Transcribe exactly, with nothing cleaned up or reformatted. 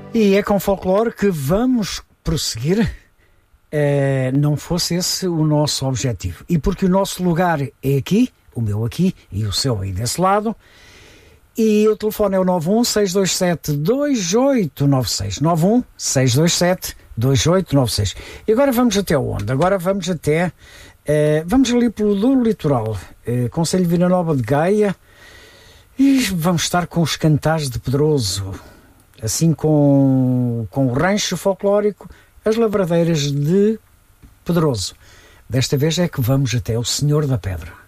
E é com folclore que vamos prosseguir, uh, não fosse esse o nosso objetivo. E porque o nosso lugar é aqui, o meu aqui e o seu aí desse lado, e o telefone é o nove um seis dois sete dois oito nove seis, nove um seis dois sete dois oito nove seis. E agora vamos até onde? Agora vamos até, uh, vamos ali pelo do litoral, uh, Concelho de Vila Nova de Gaia, e vamos estar com os cantares de Pedroso, assim com, com o rancho folclórico, as lavradeiras de Pedroso. Desta vez é que vamos até o Senhor da Pedra.